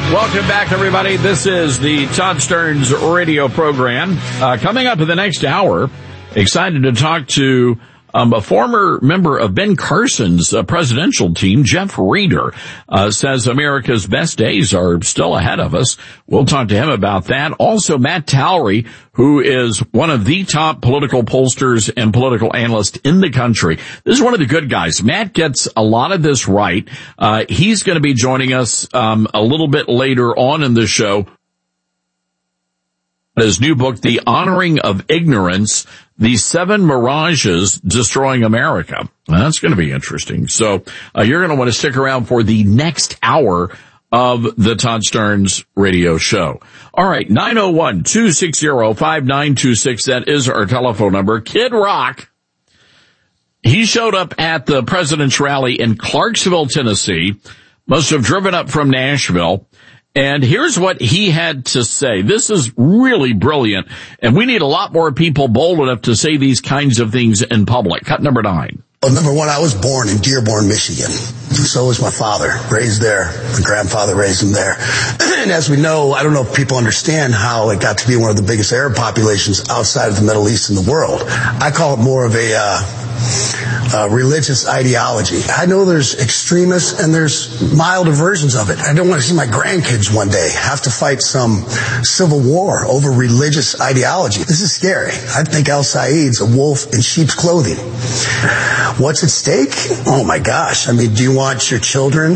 Welcome back, everybody. This is the Todd Stearns radio program. Coming up in the next hour, excited to talk to a former member of Ben Carson's presidential team, Jeff Reeder, says America's best days are still ahead of us. We'll talk to him about that. Also, Matt Towery, who is one of the top political pollsters and political analysts in the country. This is one of the good guys. Matt gets a lot of this right. He's going to be joining us a little bit later on in the show. His new book, The Honoring of Ignorance, The 7 Mirages Destroying America. That's going to be interesting. So you're going to want to stick around for the next hour of the Todd Stearns radio show. All right, 901-260-5926. That is our telephone number. Kid Rock, he showed up at the president's rally in Clarksville, Tennessee, must have driven up from Nashville. And here's what he had to say. This is really brilliant, and we need a lot more people bold enough to say these kinds of things in public. Cut number 9. Well, number one, I was born in Dearborn, Michigan. So was my father, raised there. My grandfather raised him there. And as we know, I don't know if people understand how it got to be one of the biggest Arab populations outside of the Middle East in the world. I call it more of a religious ideology. I know there's extremists and there's milder versions of it. I don't want to see my grandkids one day have to fight some civil war over religious ideology. This is scary. I think Al Saeed's a wolf in sheep's clothing. What's at stake? Oh my gosh. I mean, do you want your children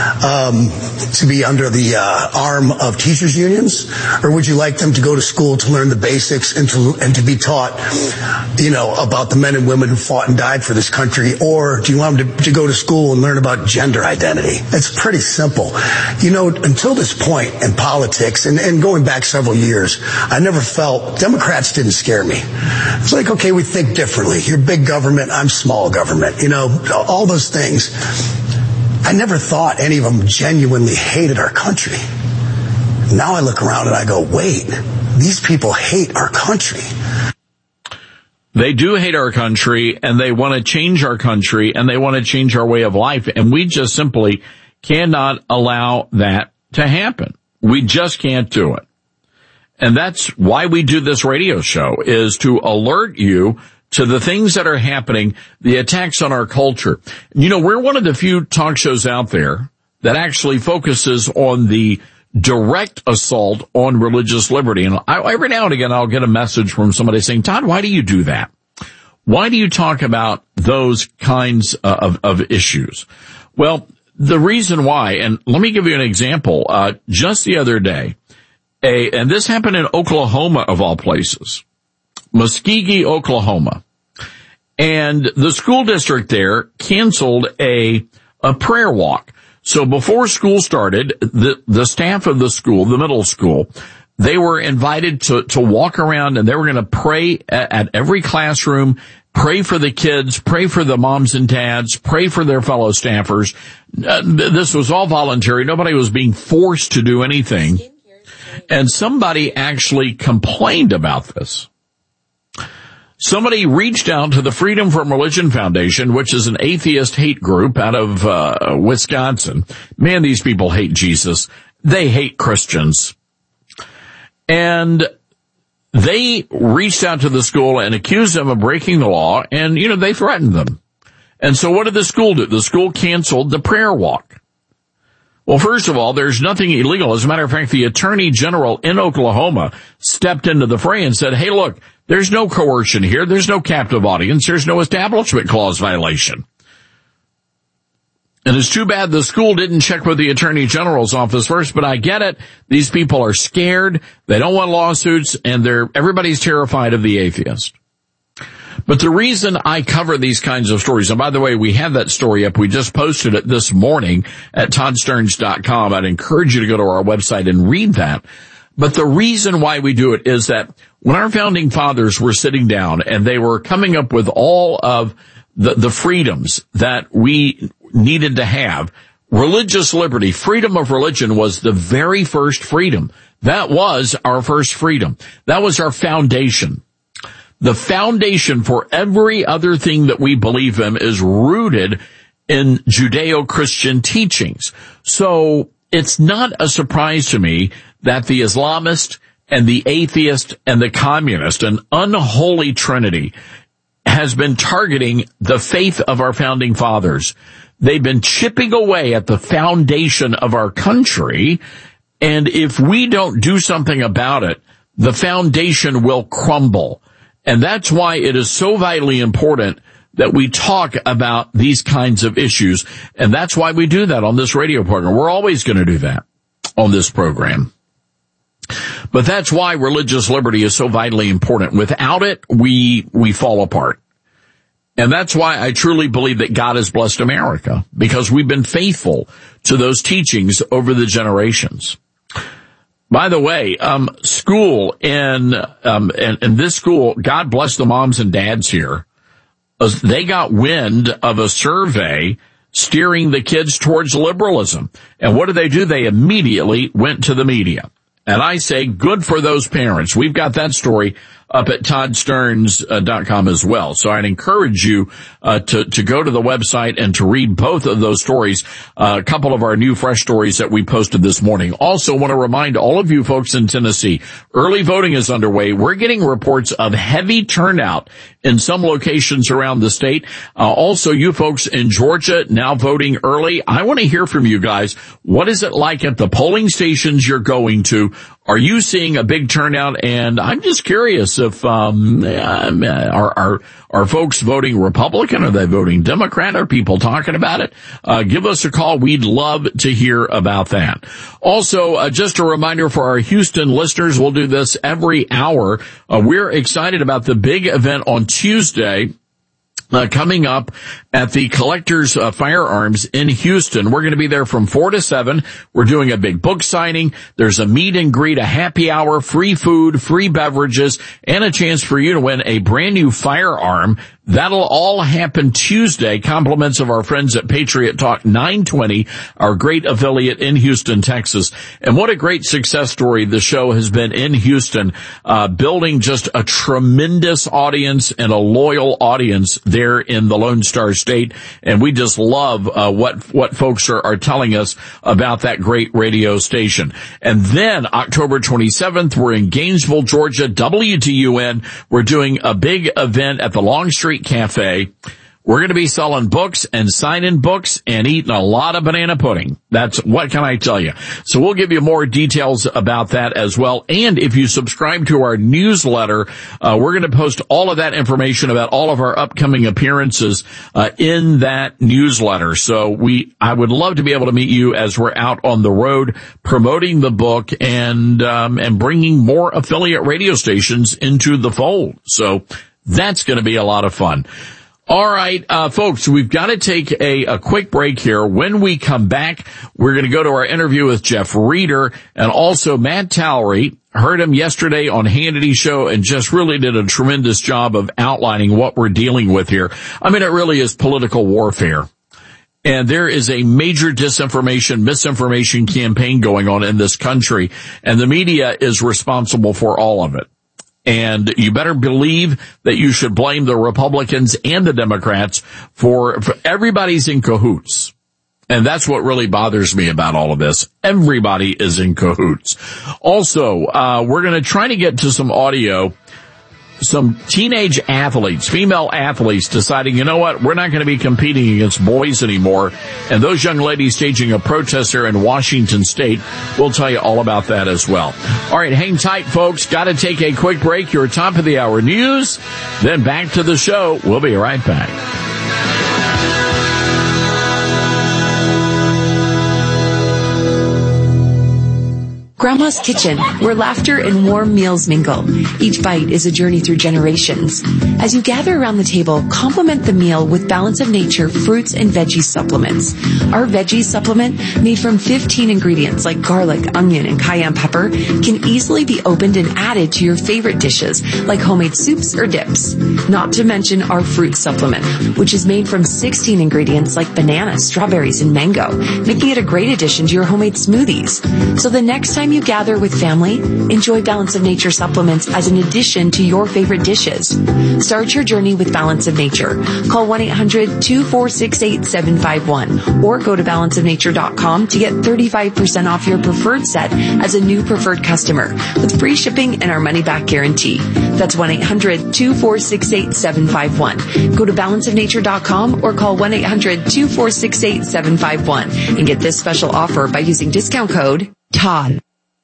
to be under the arm of teachers unions? Or would you like them to go to school to learn the basics and to be taught, about the men and women who fought and died for this country? Or do you want them to go to school and learn about gender identity? It's pretty simple. Until this point in politics and going back several years, I never felt Democrats didn't scare me. It's like, okay, we think differently. You're big government, I'm small government. All those things. I never thought any of them genuinely hated our country. Now I look around and I go, wait, these people hate our country. They do hate our country, and they want to change our country, and they want to change our way of life, and we just simply cannot allow that to happen. We just can't do it. And that's why we do this radio show, is to alert you to the things that are happening, the attacks on our culture. We're one of the few talk shows out there that actually focuses on the direct assault on religious liberty. And every now and again, I'll get a message from somebody saying, Todd, why do you do that? Why do you talk about those kinds of issues? Well, the reason why, and let me give you an example. Just the other day, and this happened in Oklahoma of all places, Muskogee, Oklahoma. And the school district there canceled a prayer walk. So before school started, the staff of the school, the middle school, they were invited to walk around, and they were going to pray at every classroom, pray for the kids, pray for the moms and dads, pray for their fellow staffers. This was all voluntary. Nobody was being forced to do anything. And somebody actually complained about this. Somebody reached out to the Freedom from Religion Foundation, which is an atheist hate group out of Wisconsin. Man, these people hate Jesus. They hate Christians. And they reached out to the school and accused them of breaking the law, and, they threatened them. And so what did the school do? The school canceled the prayer walk. Well, first of all, there's nothing illegal. As a matter of fact, the Attorney General in Oklahoma stepped into the fray and said, hey, look, there's no coercion here. There's no captive audience. There's no Establishment Clause violation. And it's too bad the school didn't check with the Attorney General's office first, but I get it. These people are scared. They don't want lawsuits, and everybody's terrified of the atheist. But the reason I cover these kinds of stories, and by the way, we have that story up. We just posted it this morning at toddstearns.com. I'd encourage you to go to our website and read that. But the reason why we do it is that when our founding fathers were sitting down and they were coming up with all of the freedoms that we needed to have, religious liberty, freedom of religion was the very first freedom. That was our first freedom. That was our foundation. The foundation for every other thing that we believe in is rooted in Judeo-Christian teachings. So it's not a surprise to me that the Islamist and the atheist and the communist, an unholy trinity, has been targeting the faith of our founding fathers. They've been chipping away at the foundation of our country, and if we don't do something about it, the foundation will crumble. And that's why it is so vitally important that we talk about these kinds of issues. And that's why we do that on this radio program. We're always going to do that on this program. But that's why religious liberty is so vitally important. Without it, we fall apart. And that's why I truly believe that God has blessed America, because we've been faithful to those teachings over the generations. By the way, school in this school, God bless the moms and dads here. They got wind of a survey steering the kids towards liberalism. And what do? They immediately went to the media. And I say good for those parents. We've got that story up at toddsterns.com as well. So I'd encourage you to go to the website and to read both of those stories, a couple of our new fresh stories that we posted this morning. Also want to remind all of you folks in Tennessee, early voting is underway. We're getting reports of heavy turnout in some locations around the state. Also, you folks in Georgia now voting early. I want to hear from you guys. What is it like at the polling stations you're going to? Are you seeing a big turnout? And I'm just curious if are folks voting Republican? Are they voting Democrat? Are people talking about it? Give us a call. We'd love to hear about that. Also, just a reminder for our Houston listeners, we'll do this every hour. We're excited about the big event on Tuesday coming up at the Collectors Firearms in Houston. We're going to be there from 4 to 7. We're doing a big book signing. There's a meet and greet, a happy hour, free food, free beverages, and a chance for you to win a brand new firearm. That'll all happen Tuesday. Compliments of our friends at Patriot Talk 920, our great affiliate in Houston, Texas. And what a great success story the show has been in Houston, building just a tremendous audience and a loyal audience there in the Lone Star State. And we just love what folks are telling us about that great radio station. And then October 27th, we're in Gainesville, Georgia, WTUN. We're doing a big event at the Long Street Cafe. We're going to be selling books and signing books and eating a lot of banana pudding. That's what can I tell you. So we'll give you more details about that as well. And if you subscribe to our newsletter, we're going to post all of that information about all of our upcoming appearances in that newsletter. So I would love to be able to meet you as we're out on the road promoting the book and bringing more affiliate radio stations into the fold. So that's going to be a lot of fun. All right, folks, we've got to take a quick break here. When we come back, we're going to go to our interview with Jeff Reeder and also Matt Towery. Heard him yesterday on Hannity's show and just really did a tremendous job of outlining what we're dealing with here. I mean, it really is political warfare. And there is a major disinformation, misinformation campaign going on in this country, and the media is responsible for all of it. And you better believe that you should blame the Republicans and the Democrats for everybody's in cahoots. And that's what really bothers me about all of this. Everybody is in cahoots. Also, we're going to try to get to some audio. Some teenage athletes, female athletes deciding, you know what, we're not going to be competing against boys anymore. And those young ladies staging a protest there in Washington State. We'll tell you all about that as well. All right, hang tight, folks. Got to take a quick break. Your top of the hour news. Then back to the show. We'll be right back. Grandma's Kitchen, where laughter and warm meals mingle. Each bite is a journey through generations. As you gather around the table, complement the meal with Balance of Nature fruits and veggie supplements. Our veggie supplement, made from 15 ingredients like garlic, onion, and cayenne pepper, can easily be opened and added to your favorite dishes like homemade soups or dips. Not to mention our fruit supplement, which is made from 16 ingredients like bananas, strawberries, and mango, making it a great addition to your homemade smoothies. So the next time time you gather with family, enjoy Balance of Nature supplements as an addition to your favorite dishes. Start your journey with Balance of Nature. Call 1-800-246-8751 or go to balanceofnature.com to get 35% off your preferred set as a new preferred customer with free shipping and our money-back guarantee. That's 1-800-246-8751. Go to balanceofnature.com or call 1-800-246-8751 and get this special offer by using discount code TOD.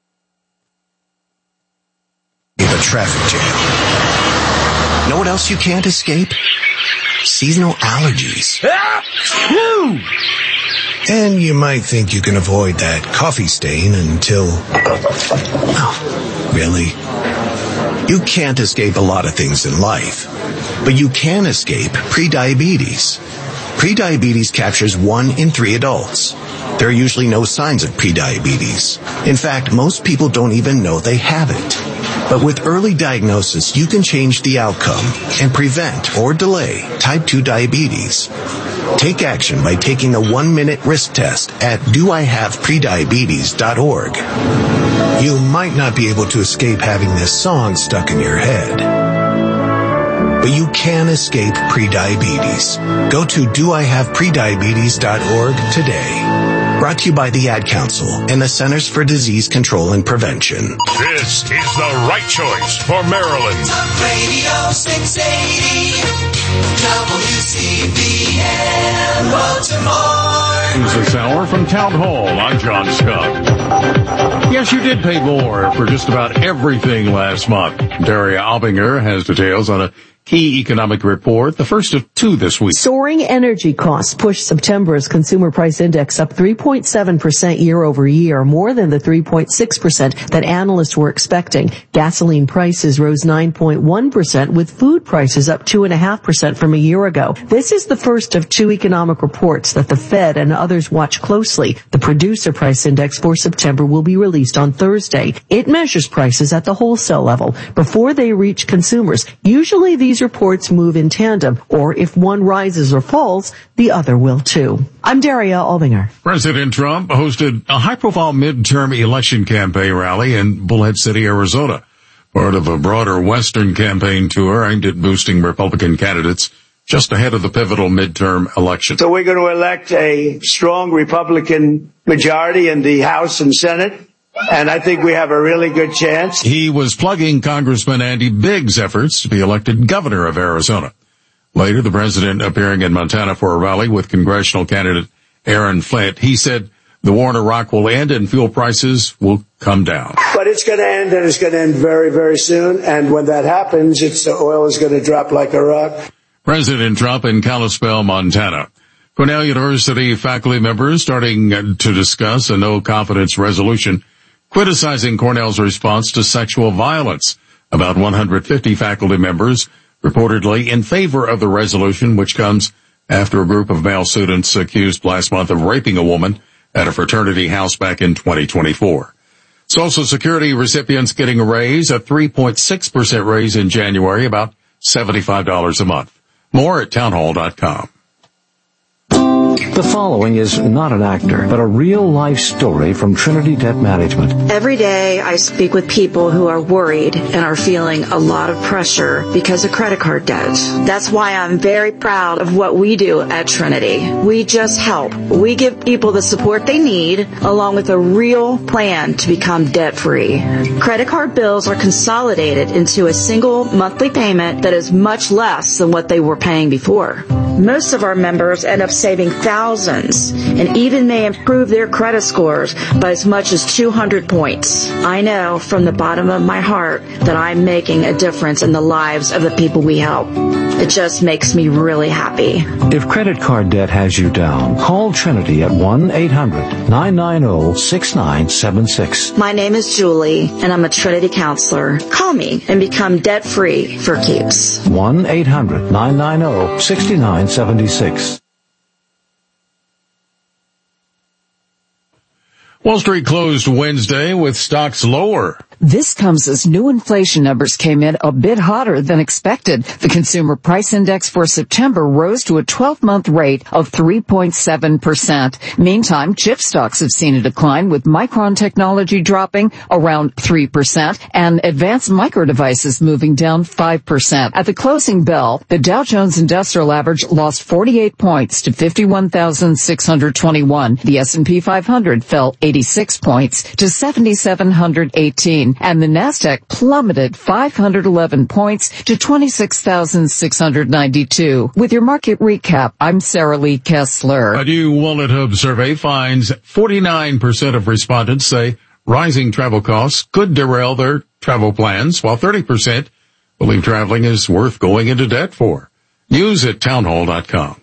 A traffic jam. Know what else you can't escape? Seasonal allergies. And you might think you can avoid that coffee stain until... Oh, really? You can't escape a lot of things in life, but you can escape prediabetes. Prediabetes captures 1 in 3 adults. There are usually no signs of prediabetes. In fact, most people don't even know they have it. But with early diagnosis, you can change the outcome and prevent or delay type 2 diabetes. Take action by taking the 1-minute risk test at doihaveprediabetes.org. You might not be able to escape having this song stuck in your head, but you can escape prediabetes. Go to doihaveprediabetes.org today. Brought to you by the Ad Council and the Centers for Disease Control and Prevention. This is the right choice for Maryland. Talk Radio 680, WCBN Baltimore. This hour from Town Hall, I'm John Scott. Yes, you did pay more for just about everything last month. Daria Albinger has details on a key economic report, the first of 2 this week. Soaring energy costs pushed September's consumer price index up 3.7% year over year, more than the 3.6% that analysts were expecting. Gasoline prices rose 9.1%, with food prices up 2.5% from a year ago. This is the first of 2 economic reports that the Fed and others watch closely. The producer price index for September will be released on Thursday. It measures prices at the wholesale level before they reach consumers. Usually these reports move in tandem, or if one rises or falls, the other will too. I'm Daria Albinger. President Trump hosted a high-profile midterm election campaign rally in Bullhead City, Arizona, part of a broader Western campaign tour aimed at boosting Republican candidates just ahead of the pivotal midterm election. So we're going to elect a strong Republican majority in the House and Senate, and I think we have a really good chance. He was plugging Congressman Andy Biggs' efforts to be elected governor of Arizona. Later, the president appearing in Montana for a rally with congressional candidate Aaron Flint. He said the war in Iraq will end and fuel prices will come down. But it's going to end, and it's going to end very, very soon. And when that happens, the oil is going to drop like a rock. President Trump in Kalispell, Montana. Cornell University faculty members starting to discuss a no-confidence resolution criticizing Cornell's response to sexual violence. About 150 faculty members reportedly in favor of the resolution, which comes after a group of male students accused last month of raping a woman at a fraternity house back in 2024. Social Security recipients getting a raise, a 3.6% raise in January, about $75 a month. More at townhall.com. The following is not an actor, but a real-life story from Trinity Debt Management. Every day I speak with people who are worried and are feeling a lot of pressure because of credit card debt. That's why I'm very proud of what we do at Trinity. We just help. We give people the support they need, along with a real plan to become debt-free. Credit card bills are consolidated into a single monthly payment that is much less than what they were paying before. Most of our members end up saving thousands and even may improve their credit scores by as much as 200 points. I know from the bottom of my heart that I'm making a difference in the lives of the people we help. It just makes me really happy. If credit card debt has you down, call Trinity at 1-800-990-6976. My name is Julie, and I'm a Trinity counselor. Call me and become debt-free for keeps. 1-800-990-6976. Wall Street closed Wednesday with stocks lower. This comes as new inflation numbers came in a bit hotter than expected. The Consumer Price Index for September rose to a 12-month rate of 3.7%. Meantime, chip stocks have seen a decline, with Micron Technology dropping around 3% and Advanced Micro Devices moving down 5%. At the closing bell, the Dow Jones Industrial Average lost 48 points to 51,621. The S&P 500 fell 86 points to 7,718, and the Nasdaq plummeted 511 points to 26,692. With your market recap, I'm Sarah Lee Kessler. A new Wallet Hub survey finds 49% of respondents say rising travel costs could derail their travel plans, while 30% believe traveling is worth going into debt for. News at townhall.com.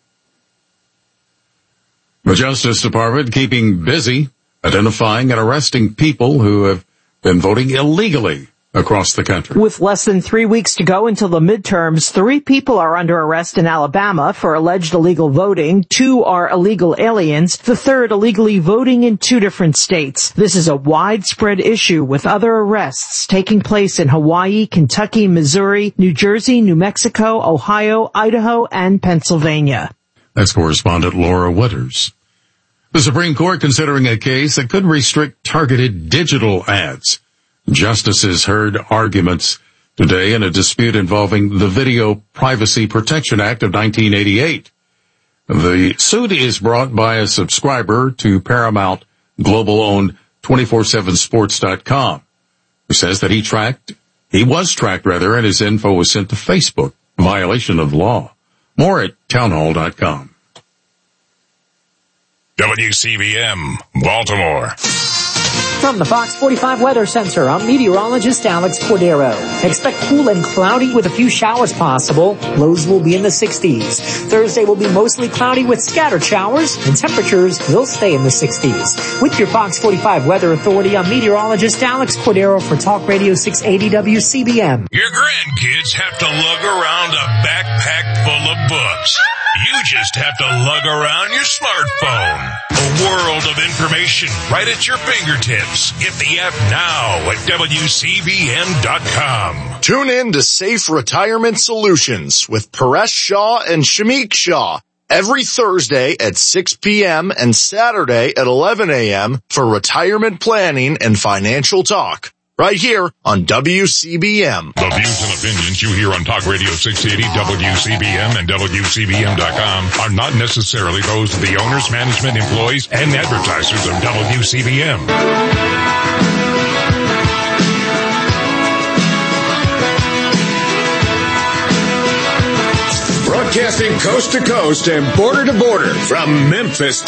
The Justice Department keeping busy identifying and arresting people who have been voting illegally across the country. With less than 3 weeks to go until the midterms, 3 people are under arrest in Alabama for alleged illegal voting. 2 are illegal aliens. The third illegally voting in 2 different states. This is a widespread issue, with other arrests taking place in Hawaii, Kentucky, Missouri, New Jersey, New Mexico, Ohio, Idaho, and Pennsylvania. That's correspondent Laura Winters. The Supreme Court considering a case that could restrict targeted digital ads. Justices heard arguments today in a dispute involving the Video Privacy Protection Act of 1988. The suit is brought by a subscriber to Paramount Global-owned 247sports.com, who says that he was tracked, and his info was sent to Facebook, a violation of the law. More at townhall.com. WCBM, Baltimore. From the Fox 45 Weather Center, I'm meteorologist Alex Cordero. Expect cool and cloudy with a few showers possible. Lows will be in the 60s. Thursday will be mostly cloudy with scattered showers, and temperatures will stay in the 60s. With your Fox 45 Weather Authority, I'm meteorologist Alex Cordero for Talk Radio 680 WCBM. Your grandkids have to lug around a backpack full of books. You just have to lug around your smartphone. A world of information right at your fingertips. Get the app now at WCBM.com. Tune in to Safe Retirement Solutions with Paresh Shah and Shamik Shah every Thursday at 6 p.m. and Saturday at 11 a.m. for retirement planning and financial talk. Right here on WCBM. The views and opinions you hear on Talk Radio 680, WCBM, and WCBM.com are not necessarily those of the owners, management, employees, and advertisers of WCBM. Broadcasting coast to coast and border to border from Memphis,